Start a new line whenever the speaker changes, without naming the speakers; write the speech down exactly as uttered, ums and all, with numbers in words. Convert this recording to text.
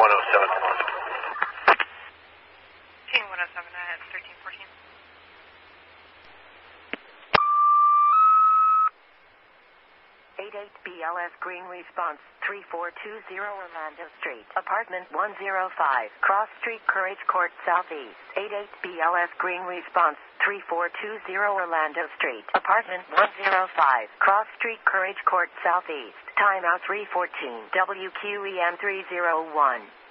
one oh seven.
Team one oh seven, I had thirteen fourteen.
eight eight B L S Green Response, three four two zero Orlando Street, Apartment one oh five, Cross Street, Courage Court, Southeast. eight eight B L S Green Response, three four two zero Orlando Street, Apartment one oh five, Cross Street, Courage Court, Southeast. Timeout three fourteen, W Q E M three oh one.